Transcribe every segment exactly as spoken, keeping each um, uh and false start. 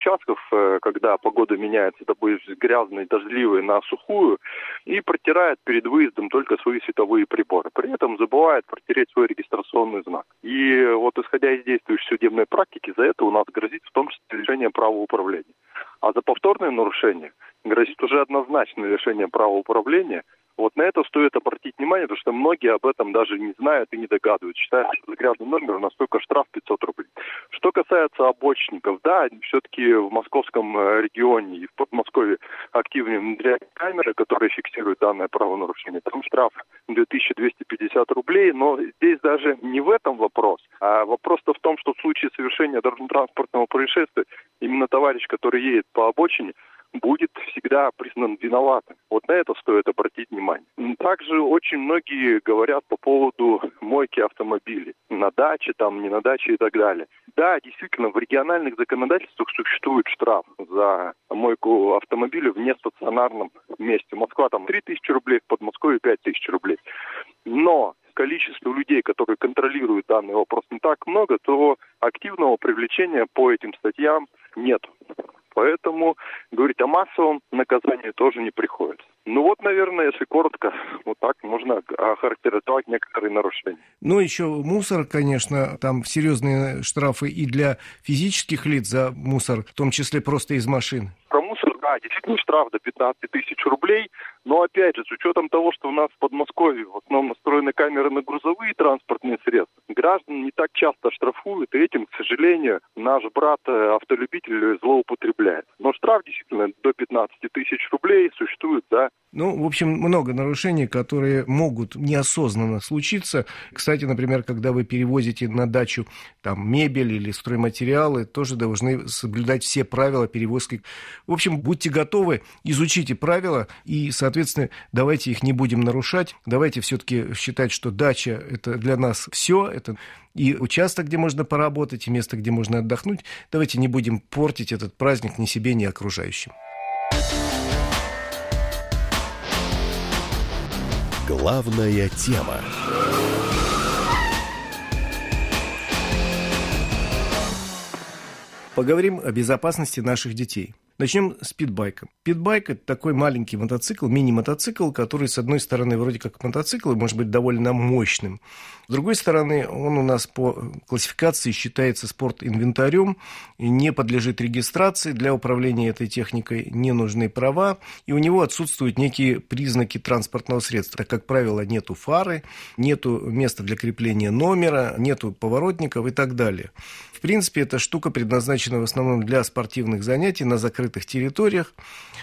участков, когда погода меняется, допустим, грязной, дождливой на сухую, и протирает перед выездом только свои световые приборы. При этом забывает протереть свой регистрационный знак. И вот исходя из действующей судебной практики, за это у нас грозит в том числе лишение права управления. А за повторное нарушение грозит уже однозначно лишение права управления. Вот на это стоит обратить внимание, потому что многие об этом даже не знают и не догадываются. Считают, что грязный номер, настолько штраф пятьсот рублей. Что касается обочинников, да, все-таки в московском регионе и в Подмосковье активнее внедряют камеры, которые фиксируют данное правонарушение. Там штраф две тысячи двести пятьдесят рублей, но здесь даже не в этом вопрос, а вопрос-то в том, что в случае совершения дорожно-транспортного происшествия именно товарищ, который едет по обочине, будет всегда признан виноватым. Вот на это стоит обратить внимание. Также очень многие говорят по поводу мойки автомобилей. На даче, там, не на даче и так далее. Да, действительно, в региональных законодательствах существует штраф за мойку автомобиля в нестационарном месте. Москва там три тысячи рублей, в Подмосковье пять тысяч рублей. Но количество людей, которые контролируют данный вопрос, не так много, то активного привлечения по этим статьям нет. Поэтому говорить о массовом наказании тоже не приходится. Ну вот, наверное, если коротко, вот так можно охарактеризовать некоторые нарушения. Ну, еще мусор, конечно, там серьезные штрафы и для физических лиц за мусор, в том числе просто из машин. Про мусор, да, действительно штраф до пятнадцать тысяч рублей. Но, опять же, с учетом того, что у нас в Подмосковье в основном настроены камеры на грузовые транспортные средства, граждан не так часто штрафуют, и этим, к сожалению, наш брат-автолюбитель злоупотребляет. Но штраф действительно до пятнадцать тысяч рублей существует, да. Ну, в общем, много нарушений, которые могут неосознанно случиться. Кстати, например, когда вы перевозите на дачу там, мебель или стройматериалы, тоже должны соблюдать все правила перевозки. В общем, будьте готовы, изучите правила и, соответственно, давайте их не будем нарушать. Давайте все-таки считать, что дача – это для нас все, это и участок, где можно поработать, и место, где можно отдохнуть. Давайте не будем портить этот праздник ни себе, ни окружающим. Главная тема. Поговорим о безопасности наших детей. Начнем с питбайка. Питбайк – это такой маленький мотоцикл, мини-мотоцикл, который, с одной стороны, вроде как мотоцикл, и может быть довольно мощным. С другой стороны, он у нас по классификации считается спортинвентарем, не подлежит регистрации, для управления этой техникой не нужны права, и у него отсутствуют некие признаки транспортного средства. Так, как правило, нету фары, нету места для крепления номера, нету поворотников и так далее. В принципе, эта штука предназначена в основном для спортивных занятий на закрытых территориях,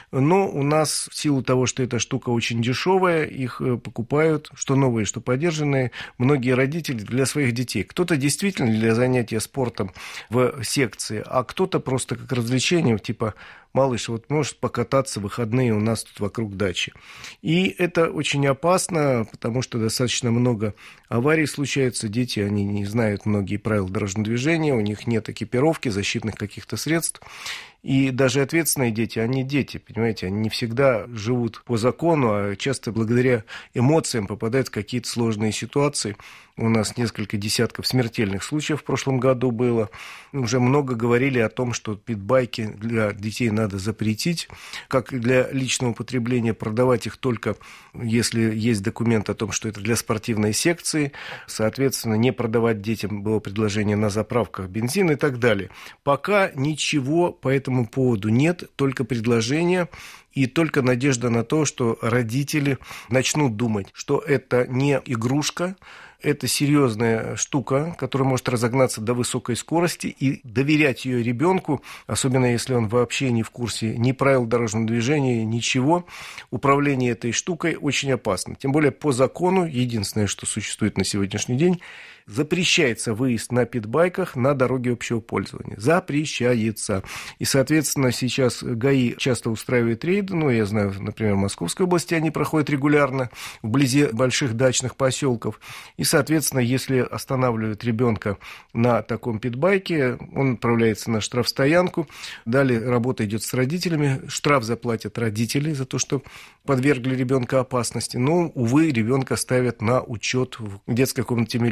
но у нас в силу того, что эта штука очень дешевая, их покупают, что новые, что подержанные, многие родители для своих детей. Кто-то действительно для занятия спортом в секции, а кто-то просто как развлечение, типа: малыш, вот можешь покататься в выходные у нас тут вокруг дачи. И это очень опасно, потому что достаточно много аварий случается. Дети, они не знают многие правила дорожного движения, у них нет экипировки, защитных каких-то средств. И даже ответственные дети, они дети, понимаете, они не всегда живут по закону, а часто благодаря эмоциям попадают в какие-то сложные ситуации. У нас несколько десятков смертельных случаев в прошлом году было. Уже много говорили о том, что питбайки для детей надо запретить, как и для личного употребления, продавать их только если есть документ о том, что это для спортивной секции. Соответственно, не продавать детям было предложение на заправках бензина и так далее. Пока ничего по этому поводу нет, только предложение. И только надежда на то, что родители начнут думать, что это не игрушка, это серьезная штука, которая может разогнаться до высокой скорости, и доверять ее ребенку, особенно если он вообще не в курсе ни правил дорожного движения, ничего, управление этой штукой очень опасно. Тем более по закону, единственное, что существует на сегодняшний день, запрещается выезд на питбайках на дороге общего пользования. Запрещается. И, соответственно, сейчас ГАИ часто устраивает рейды. Ну, я знаю, например, в Московской области они проходят регулярно, вблизи больших дачных поселков. И, соответственно, если останавливают ребенка на таком питбайке, он отправляется на штрафстоянку. Далее работа идет с родителями. Штраф заплатят родители за то, что подвергли ребенка опасности. Но, увы, ребенка ставят на учет в детской комнате милиции. Так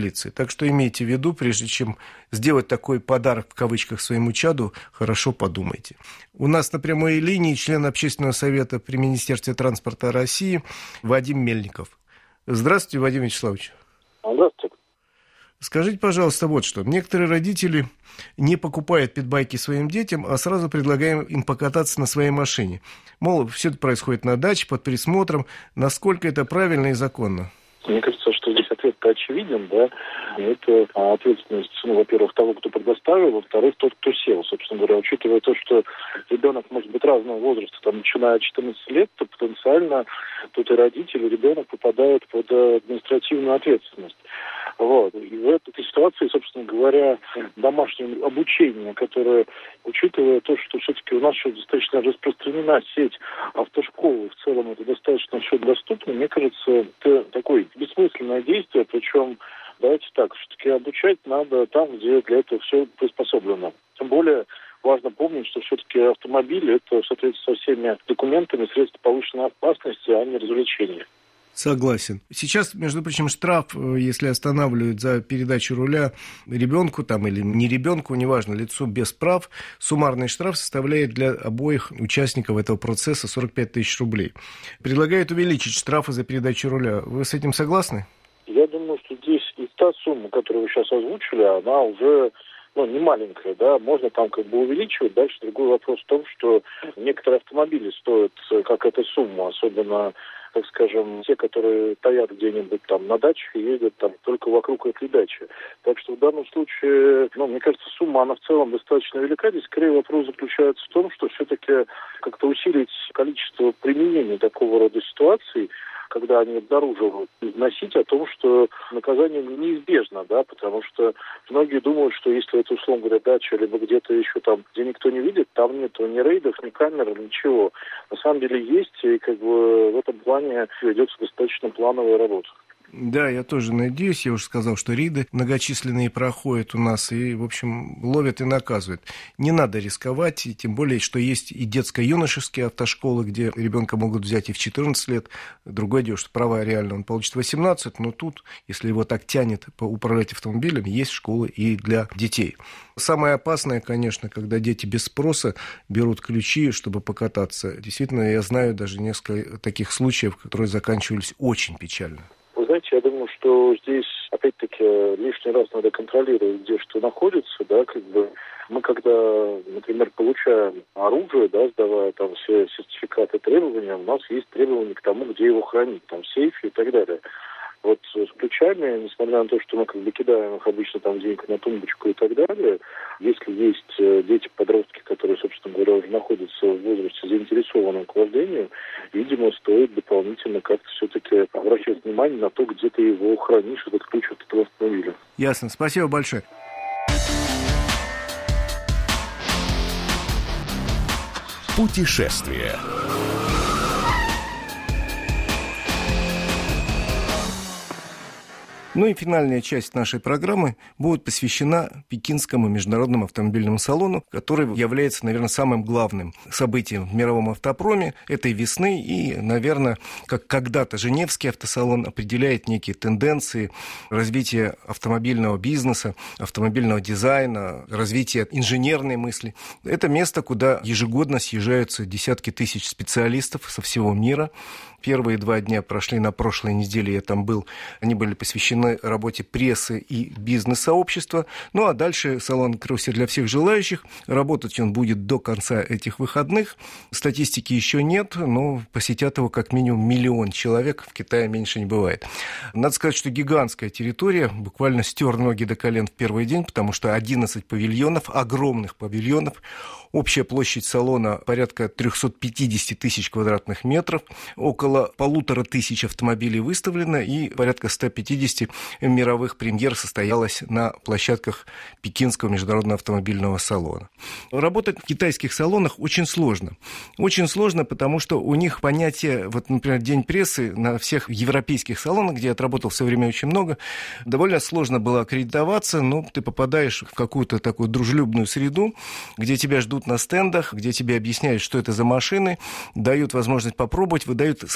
Так что имейте в виду, прежде чем сделать такой подарок в кавычках своему чаду, хорошо подумайте. У нас на прямой линии член общественного совета при Министерстве транспорта России Вадим Мельников. Здравствуйте, Вадим Вячеславович. Здравствуйте. Скажите, пожалуйста, вот что. Некоторые родители не покупают питбайки своим детям, а сразу предлагаем им покататься на своей машине. Мол, все это происходит на даче, под присмотром. Насколько это правильно и законно? Мне кажется, что здесь ответ-то очевиден, да. Это ответственность, ну, во-первых, того, кто предоставил, во-вторых, тот, кто сел. Собственно говоря, учитывая то, что ребенок может быть разного возраста, там, начиная от четырнадцати лет, то потенциально тут и родители, и ребенок попадают под административную ответственность. Вот. И в этой ситуации, собственно говоря, домашнее обучение, которое, учитывая то, что все-таки у нас еще достаточно распространена сеть автошкол, в целом это достаточно все доступно, мне кажется, это такое бессмысленное действие, причем, давайте так, все-таки обучать надо там, где для этого все приспособлено. Тем более важно помнить, что все-таки автомобиль – это в соответствии со всеми документами средства повышенной опасности, а не развлечения. Согласен. Сейчас, между прочим, штраф, если останавливают за передачу руля ребенку там, или не ребенку, неважно, лицу без прав, суммарный штраф составляет для обоих участников этого процесса сорок пять тысяч рублей. Предлагают увеличить штрафы за передачу руля. Вы с этим согласны? Я думаю, что здесь и та сумма, которую вы сейчас озвучили, она уже... ну, не маленькая, да, можно там как бы увеличивать. Дальше другой вопрос в том, что некоторые автомобили стоят как эта сумма, особенно, так скажем, те, которые стоят где-нибудь там на дачах и ездят там только вокруг этой дачи. Так что в данном случае, ну, мне кажется, сумма, она в целом достаточно велика. Здесь скорее вопрос заключается в том, что все-таки как-то усилить количество применения такого рода ситуаций, когда они обнаруживают, носить о том, что наказание неизбежно, да, потому что многие думают, что если это, условно говоря, дача, либо где-то еще там, где никто не видит, там нету ни рейдов, ни камер, ничего. На самом деле есть, и как бы в этом плане ведется достаточно плановая работа. Да, я тоже надеюсь. Я уже сказал, что рейды многочисленные проходят у нас и, в общем, ловят и наказывают. Не надо рисковать, и тем более, что есть и детско-юношеские автошколы, где ребенка могут взять и в четырнадцать лет. Другое дело, что права реально он получит восемнадцать, но тут, если его так тянет управлять автомобилем, есть школы и для детей. Самое опасное, конечно, когда дети без спроса берут ключи, чтобы покататься. Действительно, я знаю даже несколько таких случаев, которые заканчивались очень печально. Вы знаете, я думаю, что здесь, опять-таки, лишний раз надо контролировать, где что находится, да, как бы мы, когда, например, получаем оружие, да, сдавая там все сертификаты, требования, у нас есть требования к тому, где его хранить, там, в сейфе и так далее. Вот с ключами, несмотря на то, что мы как бы кидаем их обычно там где-нибудь на тумбочку и так далее, если есть дети-подростки, которые, собственно говоря, уже находятся в возрасте заинтересованном к вождению, видимо, стоит дополнительно как-то все-таки обращать внимание на то, где ты его хранишь, этот ключ от этого автомобиля. Ясно. Спасибо большое. Путешествие. Ну и финальная часть нашей программы будет посвящена Пекинскому международному автомобильному салону, который является, наверное, самым главным событием в мировом автопроме этой весны. И, наверное, как когда-то Женевский автосалон определяет некие тенденции развития автомобильного бизнеса, автомобильного дизайна, развития инженерной мысли. Это место, куда ежегодно съезжаются десятки тысяч специалистов со всего мира. Первые два дня прошли на прошлой неделе, я там был, они были посвящены работе прессы и бизнес-сообщества. Ну, а дальше салон открылся для всех желающих. Работать он будет до конца этих выходных. Статистики еще нет, но посетят его как минимум миллион человек. В Китае меньше не бывает. Надо сказать, что гигантская территория. Буквально стер ноги до колен в первый день, потому что одиннадцать павильонов, огромных павильонов. Общая площадь салона порядка триста пятьдесят тысяч квадратных метров. Около полутора тысяч автомобилей выставлено, и порядка сто пятьдесят мировых премьер состоялось на площадках Пекинского международного автомобильного салона. Работать в китайских салонах очень сложно. Очень сложно, потому что у них понятие, вот, например, День прессы на всех европейских салонах, где я отработал в свое время очень много, довольно сложно было аккредитоваться, но ты попадаешь в какую-то такую дружелюбную среду, где тебя ждут на стендах, где тебе объясняют, что это за машины, дают возможность попробовать, выдают самые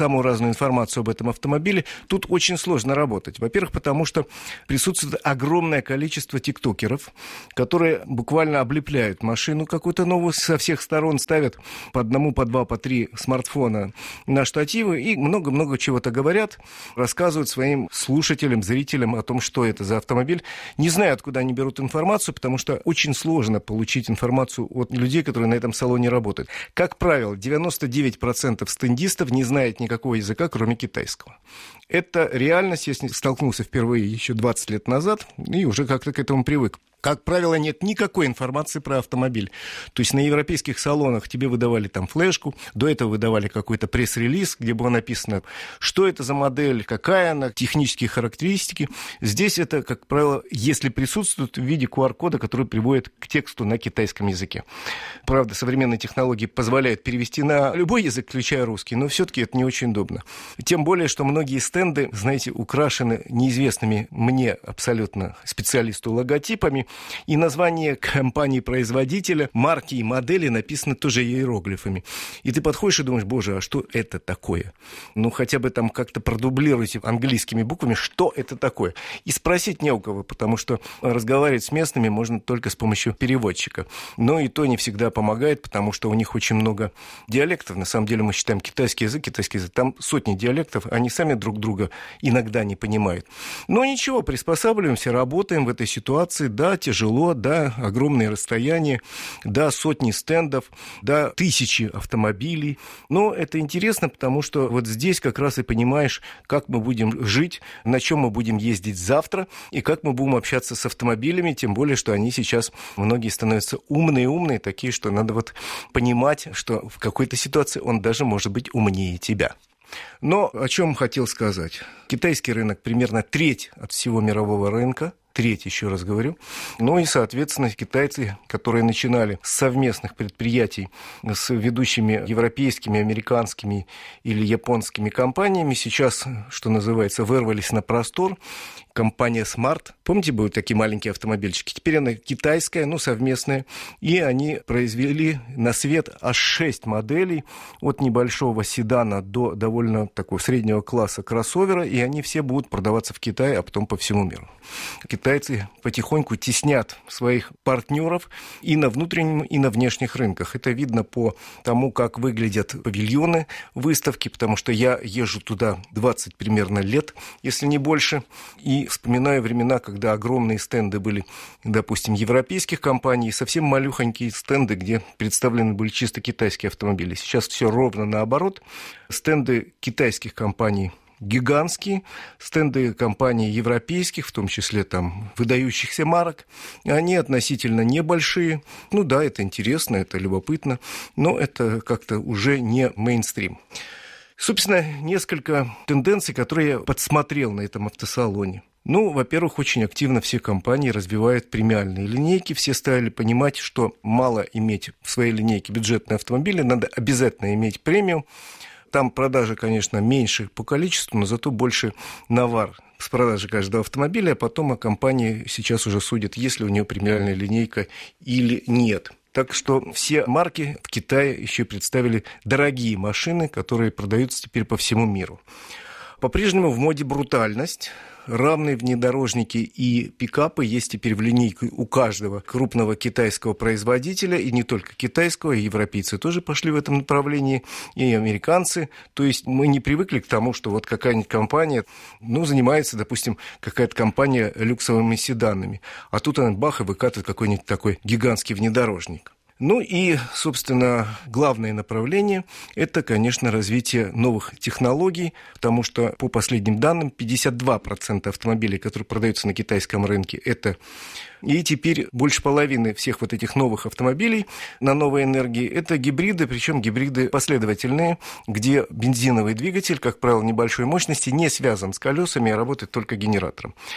самую разную информацию об этом автомобиле, тут очень сложно работать. Во-первых, потому что присутствует огромное количество тиктокеров, которые буквально облепляют машину какую-то новую, со всех сторон ставят по одному, по два, по три смартфона на штативы и много-много чего-то говорят, рассказывают своим слушателям, зрителям о том, что это за автомобиль. Не знаю, откуда они берут информацию, потому что очень сложно получить информацию от людей, которые на этом салоне работают. Как правило, девяносто девять процентов стендистов не знает никакого языка, кроме китайского. Это реальность, я с ней столкнулся впервые еще двадцать лет назад и уже как-то к этому привык. Как правило, нет никакой информации про автомобиль. То есть на европейских салонах тебе выдавали там флешку, до этого выдавали какой-то пресс-релиз, где было написано, что это за модель, какая она, технические характеристики. Здесь это, как правило, если присутствует в виде ку ар-кода, который приводит к тексту на китайском языке. Правда, современные технологии позволяют перевести на любой язык, включая русский, но все-таки это не очень удобно. Тем более, что многие стенды, знаете, украшены неизвестными мне абсолютно специалисту логотипами, и название компании-производителя, марки и модели написано тоже иероглифами. И ты подходишь и думаешь, боже, а что это такое? Ну, хотя бы там как-то продублируйте английскими буквами, что это такое. И спросить не у кого, потому что разговаривать с местными можно только с помощью переводчика. Но и то не всегда помогает, потому что у них очень много диалектов. На самом деле мы считаем китайский язык, китайский язык. Там сотни диалектов, они сами друг друга иногда не понимают. Но ничего, приспосабливаемся, работаем в этой ситуации. Да, тяжело, да, огромные расстояния, да, сотни стендов, да, тысячи автомобилей. Но это интересно, потому что вот здесь как раз и понимаешь, как мы будем жить, на чем мы будем ездить завтра и как мы будем общаться с автомобилями, тем более, что они сейчас, многие становятся умные-умные, такие, что надо вот понимать, что в какой-то ситуации он даже может быть умнее тебя. Но о чем хотел сказать. Китайский рынок примерно треть от всего мирового рынка. Треть, еще раз говорю. Ну и, соответственно, китайцы, которые начинали с совместных предприятий с ведущими европейскими, американскими или японскими компаниями, сейчас, что называется, вырвались на простор. Компания Smart. Помните, были такие маленькие автомобильчики? Теперь она китайская, ну, совместная. И они произвели на свет аж шесть моделей, от небольшого седана до довольно такого среднего класса кроссовера, и они все будут продаваться в Китае, а потом по всему миру. Китайцы потихоньку теснят своих партнеров и на внутреннем, и на внешних рынках. Это видно по тому, как выглядят павильоны выставки, потому что я езжу туда двадцать примерно лет, если не больше, и вспоминаю времена, когда огромные стенды были, допустим, европейских компаний, совсем малюхонькие стенды, где представлены были чисто китайские автомобили. Сейчас все ровно наоборот. Стенды китайских компаний гигантские, стенды компаний европейских, в том числе там выдающихся марок, они относительно небольшие. Ну да, это интересно, это любопытно, но это как-то уже не мейнстрим. Собственно, несколько тенденций, которые я подсмотрел на этом автосалоне. Ну, во-первых, очень активно все компании развивают премиальные линейки. Все стали понимать, что мало иметь в своей линейке бюджетные автомобили, надо обязательно иметь премиум. Там продажи, конечно, меньше по количеству, но зато больше навар с продажи каждого автомобиля, а потом о компании сейчас уже судят, есть ли у нее премиальная линейка или нет. Так что все марки в Китае еще представили дорогие машины, которые продаются теперь по всему миру. По-прежнему в моде брутальность. Равные внедорожники и пикапы есть теперь в линейке у каждого крупного китайского производителя, и не только китайского, и европейцы тоже пошли в этом направлении, и американцы. То есть мы не привыкли к тому, что вот какая-нибудь компания, ну, занимается, допустим, какая-то компания люксовыми седанами, а тут она бах и выкатывает какой-нибудь такой гигантский внедорожник. Ну и, собственно, главное направление – это, конечно, развитие новых технологий, потому что, по последним данным, пятьдесят два процента автомобилей, которые продаются на китайском рынке, это… И теперь больше половины всех вот этих новых автомобилей на новой энергии – это гибриды, причем гибриды последовательные, где бензиновый двигатель, как правило, небольшой мощности, не связан с колесами, а работает только генератором.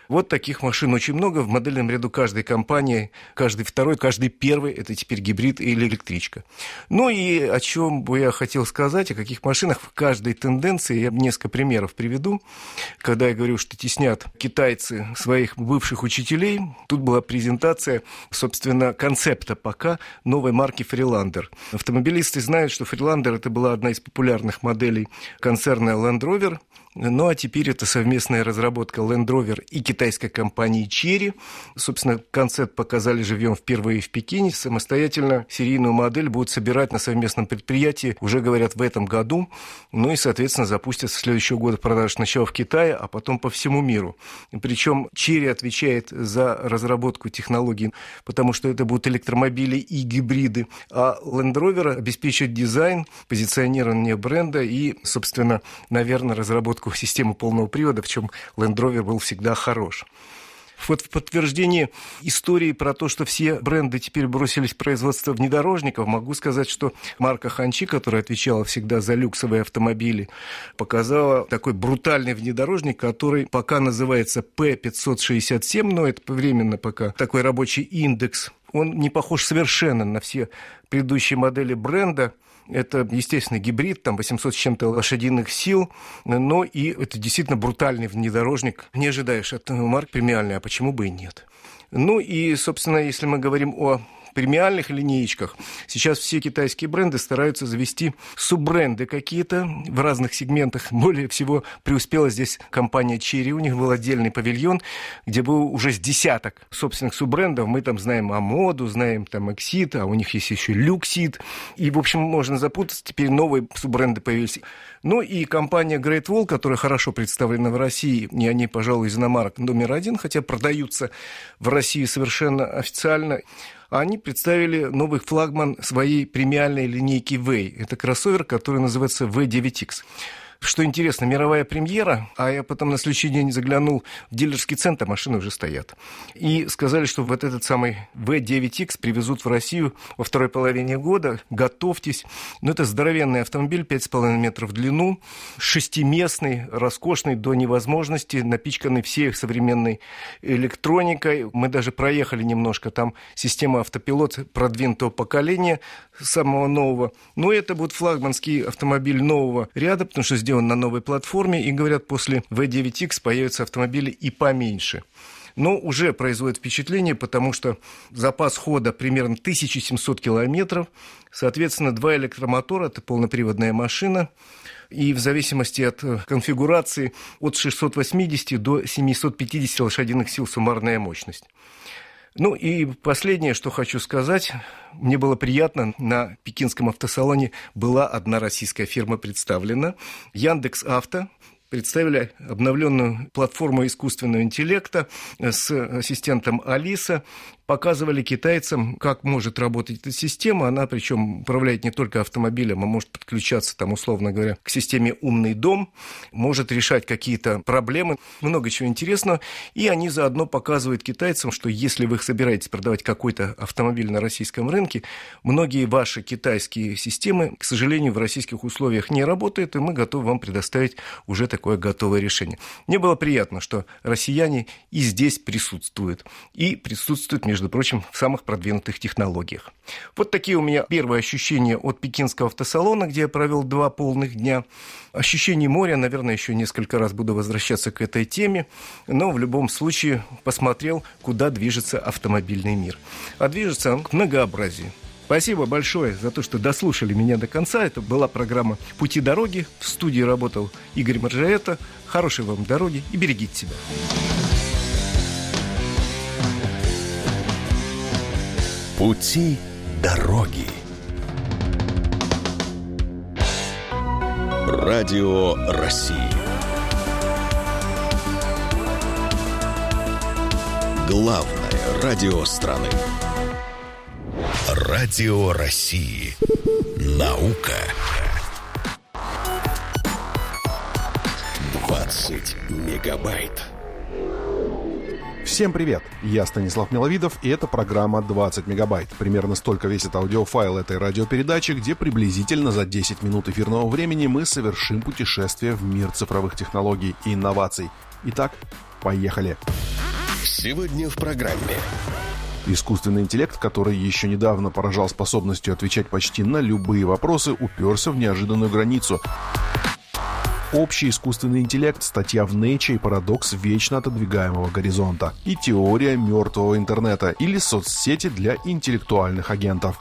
Вот таких машин очень много. В модельном ряду каждой компании, каждый второй, каждый первый – это теперь гибрид или электричка. Ну и о чем бы я хотел сказать, о каких машинах в каждой тенденции. Я несколько примеров приведу. Когда я говорю, что теснят китайцы своих бывших учителей, тут была презентация, собственно, концепта пока новой марки Freelander. Автомобилисты знают, что Freelander – это была одна из популярных моделей концерна Land Rover. Ну, а теперь это совместная разработка Land Rover и китайской компании Chery. Собственно, концепт показали живьем впервые в Пекине. Самостоятельно серийную модель будут собирать на совместном предприятии, уже, говорят, в этом году. Ну и, соответственно, запустят с следующего года продаж сначала в Китае, а потом по всему миру. Причем Chery отвечает за разработку технологий, потому что это будут электромобили и гибриды. А Land Rover обеспечит дизайн, позиционирование бренда и, собственно, наверное, разработку системы полного привода, в чем Land Rover был всегда хорош. Вот в подтверждение истории про то, что все бренды теперь бросились в производство внедорожников, могу сказать, что марка Ханчи, которая отвечала всегда за люксовые автомобили, показала такой брутальный внедорожник, который пока называется пэ пятьсот шестьдесят семь, но это временно пока такой рабочий индекс. Он не похож совершенно на все предыдущие модели бренда. Это, естественно, гибрид, там восемьсот с чем-то лошадиных сил, но и это действительно брутальный внедорожник. Не ожидаешь от марки премиальной, а почему бы и нет? Ну и, собственно, если мы говорим о премиальных линеечках, сейчас все китайские бренды стараются завести суббренды какие-то в разных сегментах. Более всего преуспела здесь компания Chery. У них был отдельный павильон, где был уже с десяток собственных суббрендов. Мы там знаем Амоду, знаем там Exit, а у них есть еще Luxit. И, в общем, можно запутаться. Теперь новые суббренды появились. Ну и компания Great Wall, которая хорошо представлена в России, и они, пожалуй, из иномарок номер один, хотя продаются в России совершенно официально. Они представили новый флагман своей премиальной линейки Way. Это кроссовер, который называется ви девять икс. Что интересно, мировая премьера, а я потом на следующий день заглянул в дилерский центр, машины уже стоят. И сказали, что вот этот самый ви девять икс привезут в Россию во второй половине года. Готовьтесь. Но это здоровенный автомобиль, пять с половиной метров в длину, шестиместный, роскошный до невозможности, напичканный всей современной электроникой. Мы даже проехали немножко, там система автопилот продвинутого поколения, самого нового. Но это будет флагманский автомобиль нового ряда, потому что сделан на новой платформе, и, говорят, после ви девять икс появятся автомобили и поменьше. Но уже производит впечатление, потому что запас хода примерно тысяча семьсот километров, соответственно, два электромотора, это полноприводная машина, и в зависимости от конфигурации от шестисот восьмидесяти до семисот пятидесяти лошадиных сил суммарная мощность. Ну и последнее, что хочу сказать. Мне было приятно, на пекинском автосалоне была одна российская фирма представлена. Яндекс.Авто. Представили обновленную платформу искусственного интеллекта с ассистентом Алиса. Показывали китайцам, как может работать эта система. Она, причем, управляет не только автомобилем, а может подключаться, там, условно говоря, к системе «Умный дом», может решать какие-то проблемы. Много чего интересного. И они заодно показывают китайцам, что если вы собираетесь продавать какой-то автомобиль на российском рынке, многие ваши китайские системы, к сожалению, в российских условиях не работают, и мы готовы вам предоставить уже такое готовое решение. Мне было приятно, что россияне и здесь присутствуют. И присутствуют, между между прочим, в самых продвинутых технологиях. Вот такие у меня первые ощущения от пекинского автосалона, где я провел два полных дня. Ощущение моря, наверное, еще несколько раз буду возвращаться к этой теме, но в любом случае посмотрел, куда движется автомобильный мир. А движется он к многообразию. Спасибо большое за то, что дослушали меня до конца. Это была программа «Пути дороги». В студии работал Игорь Маржаэта. Хорошей вам дороги и берегите себя. Пути дороги. Радио России. Главное радио страны. Радио России. Наука. двадцать мегабайт. Всем привет! Я Станислав Миловидов, и это программа двадцать мегабайт. Примерно столько весит аудиофайл этой радиопередачи, где приблизительно за десять минут эфирного времени мы совершим путешествие в мир цифровых технологий и инноваций. Итак, поехали! Поехали! Сегодня в программе. Искусственный интеллект, который еще недавно поражал способностью отвечать почти на любые вопросы, уперся в неожиданную границу. Общий искусственный интеллект, статья в Nature и парадокс вечно отодвигаемого горизонта. И теория мертвого интернета или соцсети для интеллектуальных агентов,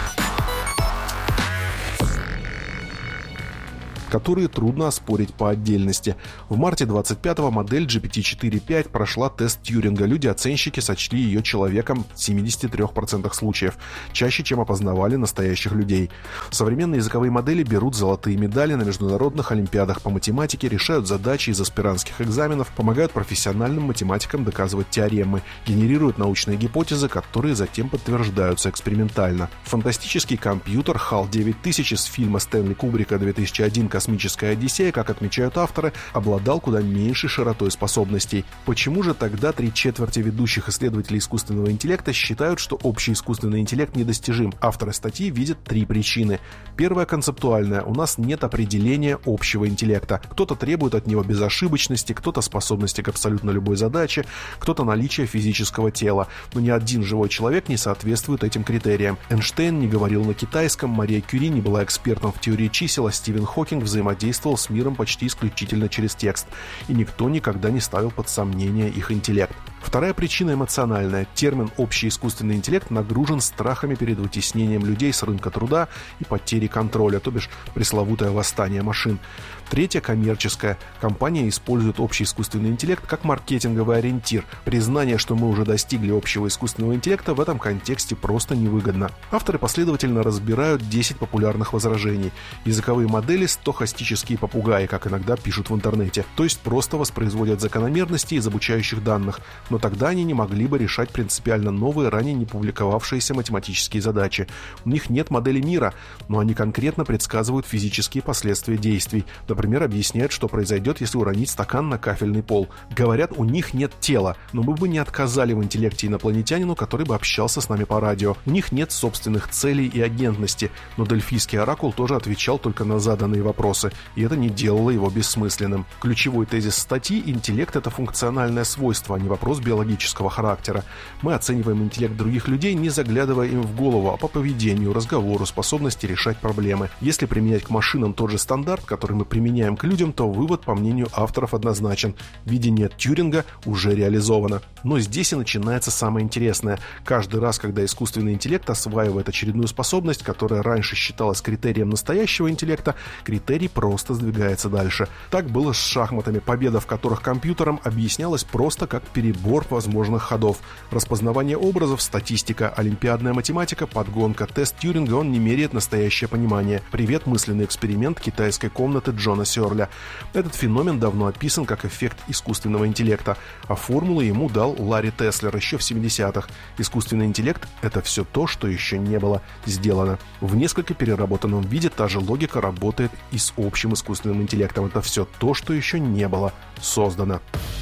которые трудно оспорить по отдельности. В марте двадцать пятого модель джи пи ти четыре пять прошла тест Тьюринга. Люди-оценщики сочли ее человеком в семидесяти трёх процентах случаев, чаще, чем опознавали настоящих людей. Современные языковые модели берут золотые медали на международных олимпиадах по математике, решают задачи из аспирантских экзаменов, помогают профессиональным математикам доказывать теоремы, генерируют научные гипотезы, которые затем подтверждаются экспериментально. Фантастический компьютер хал девять тысяч из фильма Стэнли Кубрика две тысячи один «Космическая Одиссея», как отмечают авторы, обладал куда меньшей широтой способностей. Почему же тогда три четверти ведущих исследователей искусственного интеллекта считают, что общий искусственный интеллект недостижим? Авторы статьи видят три причины. Первая концептуальная. У нас нет определения общего интеллекта. Кто-то требует от него безошибочности, кто-то способности к абсолютно любой задаче, кто-то наличия физического тела. Но ни один живой человек не соответствует этим критериям. Эйнштейн не говорил на китайском, Мария Кюри не была экспертом в теории чисел, а Стивен Хокинг взаимодействовал с миром почти исключительно через текст, и никто никогда не ставил под сомнение их интеллект. Вторая причина эмоциональная. Термин «общий искусственный интеллект» нагружен страхами перед вытеснением людей с рынка труда и потерей контроля, то бишь пресловутое восстание машин. Третья коммерческая. Компания использует общий искусственный интеллект как маркетинговый ориентир. Признание, что мы уже достигли общего искусственного интеллекта, в этом контексте просто невыгодно. Авторы последовательно разбирают десять популярных возражений. Языковые модели — стохастические попугаи, как иногда пишут в интернете, то есть просто воспроизводят закономерности из обучающих данных, но тогда они не могли бы решать принципиально новые, ранее не публиковавшиеся математические задачи. У них нет модели мира, но они конкретно предсказывают физические последствия действий. Например, объясняют, что произойдет, если уронить стакан на кафельный пол. Говорят, у них нет тела, но мы бы не отказали в интеллекте инопланетянину, который бы общался с нами по радио. У них нет собственных целей и агентности, но Дельфийский оракул тоже отвечал только на заданные вопросы, и это не делало его бессмысленным. Ключевой тезис статьи — интеллект — это функциональное свойство, а не вопрос биологического характера. Мы оцениваем интеллект других людей, не заглядывая им в голову, а по поведению, разговору, способности решать проблемы. Если применять к машинам тот же стандарт, который мы применяем меняем к людям, то вывод, по мнению авторов, однозначен. Видение Тьюринга уже реализовано. Но здесь и начинается самое интересное. Каждый раз, когда искусственный интеллект осваивает очередную способность, которая раньше считалась критерием настоящего интеллекта, критерий просто сдвигается дальше. Так было с шахматами, победа в которых компьютером объяснялась просто как перебор возможных ходов. Распознавание образов, статистика, олимпиадная математика, подгонка, тест Тьюринга — он не меряет настоящее понимание. Привет, мысленный эксперимент китайской комнаты Джона Сёрля. Этот феномен давно описан как эффект искусственного интеллекта, а формулу ему дал Ларри Теслер еще в семидесятых. Искусственный интеллект — это все то, что еще не было сделано. В несколько переработанном виде та же логика работает и с общим искусственным интеллектом. Это все то, что еще не было создано.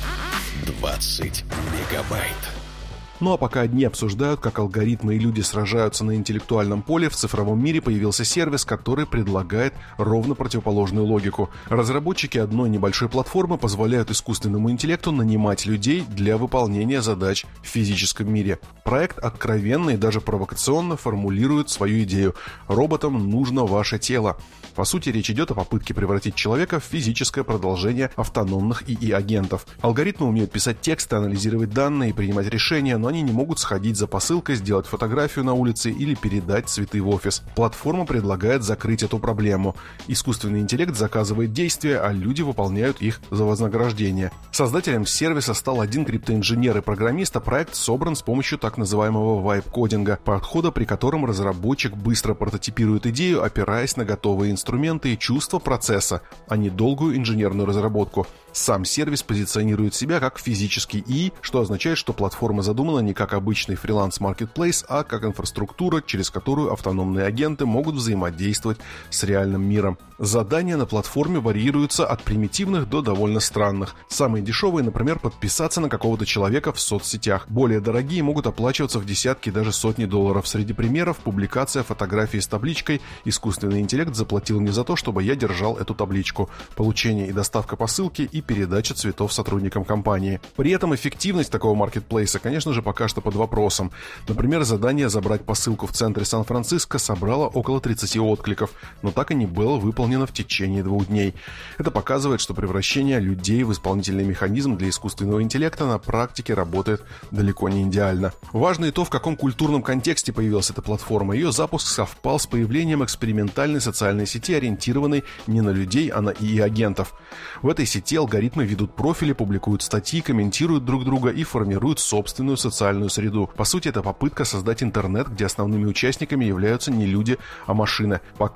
двадцать мегабайт. Ну а пока одни обсуждают, как алгоритмы и люди сражаются на интеллектуальном поле, в цифровом мире появился сервис, который предлагает ровно противоположную логику. Разработчики одной небольшой платформы позволяют искусственному интеллекту нанимать людей для выполнения задач в физическом мире. Проект откровенно и даже провокационно формулирует свою идею: роботам нужно ваше тело. По сути, речь идет о попытке превратить человека в физическое продолжение автономных ИИ-агентов. Алгоритмы умеют писать тексты, анализировать данные и принимать решения, но они не могут сходить за посылкой, сделать фотографию на улице или передать цветы в офис. Платформа предлагает закрыть эту проблему. Искусственный интеллект заказывает действия, а люди выполняют их за вознаграждение. Создателем сервиса стал один криптоинженер и программист, а проект собран с помощью так называемого вайб-кодинга, подхода, при котором разработчик быстро прототипирует идею, опираясь на готовые инструменты. инструменты и чувства процесса, а не долгую инженерную разработку. Сам сервис позиционирует себя как физический ИИ, что означает, что платформа задумана не как обычный фриланс-маркетплейс, а как инфраструктура, через которую автономные агенты могут взаимодействовать с реальным миром. Задания на платформе варьируются от примитивных до довольно странных. Самые дешевые, например, подписаться на какого-то человека в соцсетях. Более дорогие могут оплачиваться в десятки, даже сотни долларов. Среди примеров — публикация фотографии с табличкой «Искусственный интеллект заплатил мне за то, чтобы я держал эту табличку», получение и доставка посылки и передача цветов сотрудникам компании. При этом эффективность такого маркетплейса, конечно же, пока что под вопросом. Например, задание забрать посылку в центре Сан-Франциско собрало около тридцати откликов, но так и не было выполнено в течение двух дней. Это показывает, что превращение людей в исполнительный механизм для искусственного интеллекта на практике работает далеко не идеально. Важно и то, в каком культурном контексте появилась эта платформа. Ее запуск совпал с появлением экспериментальной социальной сети, ориентированной не на людей, а на и и-агентов. В этой сети алгоритмы ведут профили, публикуют статьи, комментируют друг друга и формируют собственную социальную среду. По сути, это попытка создать интернет, где основными участниками являются не люди, а машины.